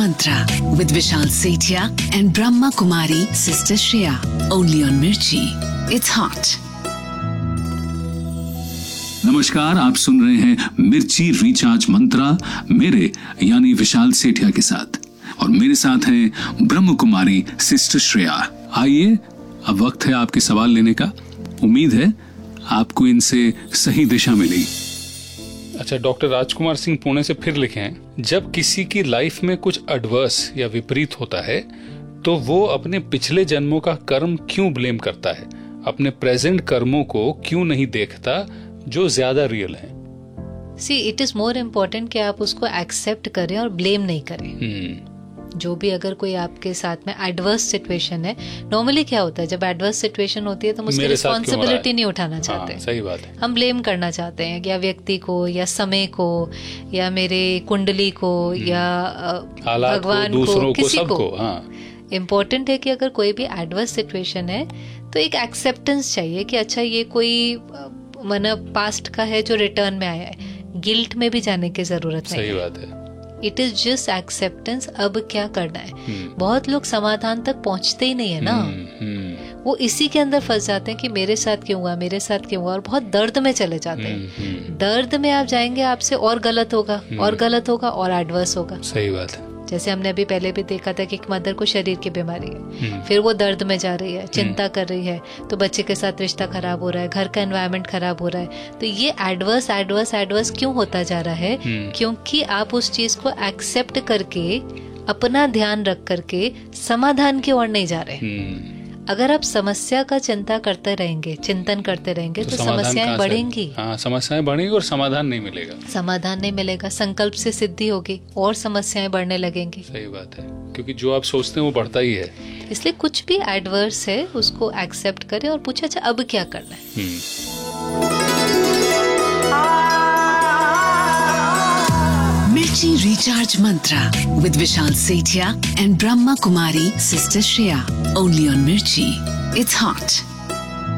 Mantra with Vishal Sethia and Brahma Kumari Sister Shreya. Only on Mirchi. It's hot. नमस्कार, आप सुन रहे हैं मिर्ची रिचार्ज मंत्रा मेरे यानी विशाल सेठिया के साथ, और मेरे साथ हैं ब्रह्म कुमारी सिस्टर श्रेया। आइए, अब वक्त है आपके सवाल लेने का। उम्मीद है आपको इनसे सही दिशा मिली। अच्छा, डॉक्टर राजकुमार सिंह पुणे से फिर लिखे हैं, जब किसी की लाइफ में कुछ एडवर्स या विपरीत होता है तो वो अपने पिछले जन्मों का कर्म क्यों ब्लेम करता है, अपने प्रेजेंट कर्मों को क्यों नहीं देखता जो ज्यादा रियल है? सी, इट इज मोर इम्पोर्टेंट कि आप उसको एक्सेप्ट करें और ब्लेम नहीं करें। जो भी अगर कोई आपके साथ में एडवर्स सिचुएशन है, नॉर्मली क्या होता है जब एडवर्स सिचुएशन होती है तो हम उसकी रिस्पॉन्सिबिलिटी नहीं उठाना चाहते। सही बात है। हम ब्लेम करना चाहते हैं या व्यक्ति को या समय को या मेरे कुंडली को या भगवान को, किसी को। इम्पोर्टेंट है कि अगर कोई भी एडवर्स सिचुएशन है तो एक एक्सेप्टेंस चाहिए कि अच्छा ये कोई मतलब पास्ट का है जो रिटर्न में आया है। गिल्ट में भी जाने की जरूरत नहीं। सही बात है। It is just acceptance. अब क्या करना है? बहुत लोग समाधान तक पहुंचते ही नहीं है ना। वो इसी के अंदर फंस जाते हैं कि मेरे साथ क्यों हुआ, मेरे साथ क्यों हुआ, और बहुत दर्द में चले जाते हैं। दर्द में आप जाएंगे, आपसे और गलत होगा और गलत होगा और एडवर्स होगा। सही बात है। जैसे हमने अभी पहले भी देखा था कि एक मदर को शरीर की बीमारी है, फिर वो दर्द में जा रही है, चिंता कर रही है, तो बच्चे के साथ रिश्ता खराब हो रहा है, घर का एनवायरनमेंट खराब हो रहा है। तो ये एडवर्स एडवर्स एडवर्स क्यों होता जा रहा है? क्योंकि आप उस चीज को एक्सेप्ट करके अपना ध्यान रख करके समाधान की ओर नहीं जा रहे। अगर आप समस्या का चिंतन करते रहेंगे तो समस्याएं बढ़ेंगी। हाँ, समस्याएं बढ़ेंगी और समाधान नहीं मिलेगा। समाधान नहीं मिलेगा, संकल्प से सिद्धि होगी और समस्याएं बढ़ने लगेंगी। सही बात है, क्योंकि जो आप सोचते हैं वो बढ़ता ही है। इसलिए कुछ भी एडवर्स है उसको एक्सेप्ट करें और पूछे अच्छा अब क्या करना है। Mirchi Recharge Mantra with Vishal Sethia and Brahma Kumari Sister Shreya. Only on Mirchi. It's hot.